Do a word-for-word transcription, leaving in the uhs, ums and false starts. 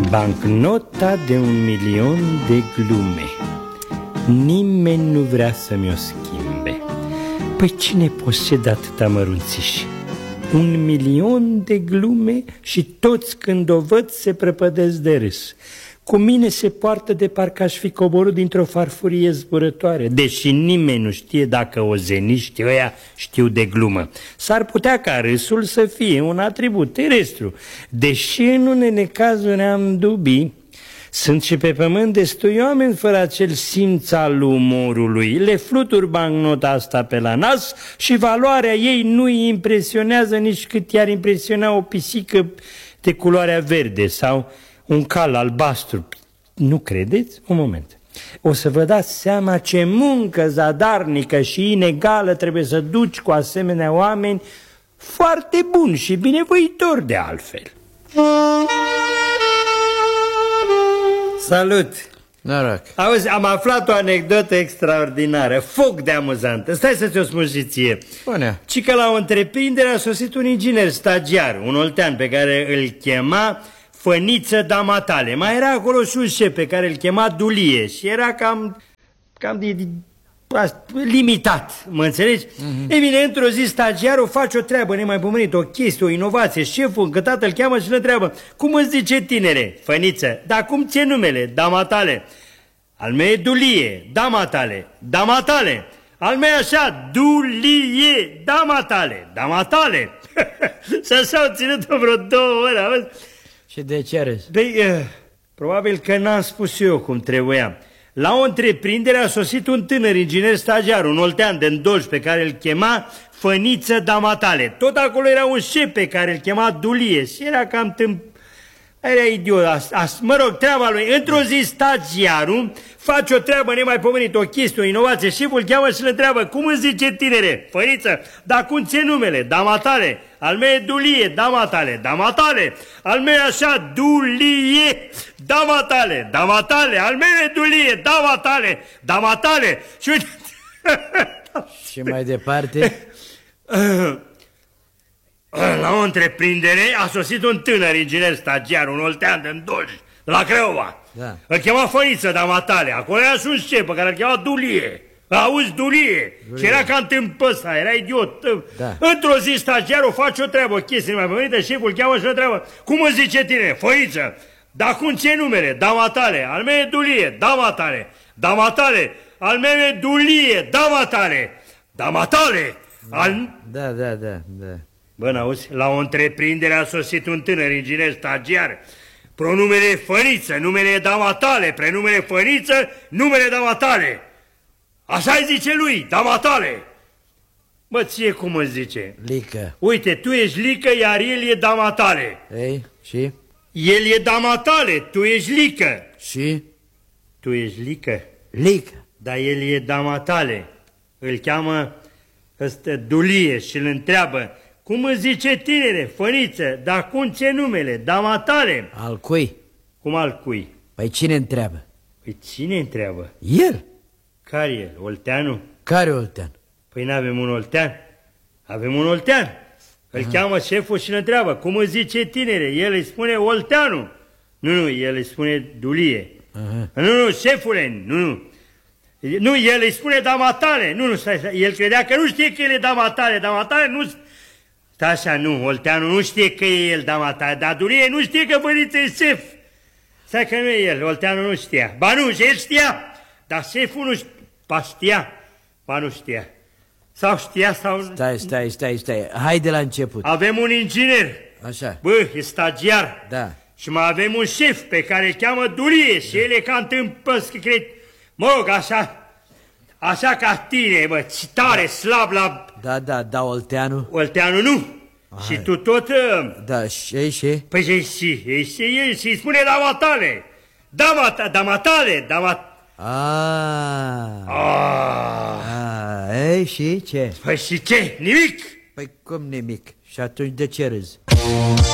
Bancnota de un milion de glume. Nimeni nu vrea să-mi o schimbe. Păi cine posede atâta mărunțiș? Un milion de glume și toți când o văd se prăpădesc de râs. Cu mine se poartă de parcă aș fi coborât dintr-o farfurie zburătoare, deși nimeni nu știe dacă ozeniștii ăia știu de glumă. S-ar putea ca râsul să fie un atribut terestru, deși în unele cazuri am dubii. Sunt și pe pământ destui oameni fără acel simț al umorului. Le flutur bancnota asta pe la nas și valoarea ei nu îi impresionează nici cât i-ar impresiona o pisică de culoarea verde sau un cal albastru. Nu credeți? Un moment. O să vă dați seama ce muncă zadarnică și inegală trebuie să duci cu asemenea oameni foarte buni și binevoitori de altfel. Salut! Noroc! Auzi, am aflat o anecdotă extraordinară, foc de amuzantă. Stai să ți-o spun și ție. Spune. Ci că la o întreprindere a sosit un inginer stagiar, un oltean pe care îl chema Făniță Damatale. Mai era acolo și un șef pe care îl chema Dulie și era cam, cam de, de, limitat, mă înțelegi? Mm-hmm. E bine, într-o zi stagiarul face o treabă nemaipomenit, o chestie, o inovație. Șeful încătat îl cheamă și îl întreabă: cum îți zice, tinere? Făniță. Dar cum ți-e numele? Damatale. Al meu e Dulie. Damatale. Damatale. Al meu așa, Dulie. Damatale. Damatale. Și așa au ținut-o vreo două ore, auzi? Și de ce râzi? Păi, uh, probabil că n-am spus eu cum trebuia. La o întreprindere a sosit un tânăr inginer stagiar, un oltean de îndolci pe care îl chema Făniță Damatale. Tot acolo era un șef pe care îl chema Dulie și era cam tâmp... Era idiot, as, as, mă rog, treaba lui. Într-o zi stagiarul face o treabă nemaipomenită, o chestie, o inovație. Șeful îl cheamă și îl întreabă: cum îți zice, tinere? Făniță. Dar cum ți-e numele? Damatale. Al meu e Dulie. Damatale. Damatale. Al meu e așa, Dulie. Damatale. Damatale. Al meu e Dulie. Damatale. Damatale. Și uite... Și mai departe... La o întreprindere a sosit un tânăr inginer stagiar, un oltean de îndolci, de la Craiova. Da. Îl chema Făniță Damatale. Acolo era și un șef pe care îl chema Dulie. Auzi, Dulie. Dulie. Și era ca în tâmpă ăsta, era idiot. Da. Într-o zi stagiarul face o treabă, o chestie mai pămânită, șeful îl cheamă și îl întreabă: cum îți zice, tine? Făniță. Dar cum ți-e numele? Damatale. Al meu e Dulie. Damatale. Damatale. Al meu e Dulie. Damatale. Damatale. Al... Da, da, da, da. Bă, n-auzi? La o întreprindere a sosit un tânăr inginer stagiar. Pronumele e Făniță, numele e Damatale. Prenumele Făniță, numele Damatale. Așa-i zice lui, Damatale. Bă, ție cum îți zice? Lică. Uite, tu ești Lică, iar el e Damatale. Ei, și? El e Damatale, tu ești Lică. Și? Tu ești Lică. Lică. Dar el e Damatale. Îl cheamă ăsta Dulie și îl întreabă: cum îți zice, tinere? Făniță. Dar cum ți-e numele? Damatale. Al cui? Cum al cui? Păi cine întreabă? Păi cine întreabă? El. Care el? Olteanul? Care oltean? Păi n-avem un oltean. Avem un oltean. Îl Aha. cheamă șeful și îl întreabă: cum îți zice, tinere? El îi spune Olteanul. Nu, nu, el îi spune Dulie. Aha. Nu, nu, șefule, nu, nu. Nu, el îi spune Damatale. Nu, nu, stai, stai. El credea că nu știe că el e Damatale. Damatale nu... Stai așa, nu, Olteanul nu știe că e el Damatale, dar Dulie nu știe că Făniță e șef. Stai că nu e el, Olteanul nu știa. Ba nu, el știa, dar șeful nu știa. Ba știa, ba nu știa. Sau știa sau... Stai, stai, stai, stai, hai de la început. Avem un inginer. Așa. Bă, e stagiar. Da. Și mai avem un șef pe care îl cheamă Dulie și el e ca întâmplă, cred, mă rog, așa, așa ca tine, bă, tare, slab la... Da, da, da, Olteanul. Olteanul nu. Hai. Și tu tot... Da, și, și? Păi și, și, și el și spune Damatale. Damatale, Damatale, Damatale. Ah. Ah. Ei, și ce? Păi și ce? Nimic. Păi cum nimic? Și atunci de ce râzi?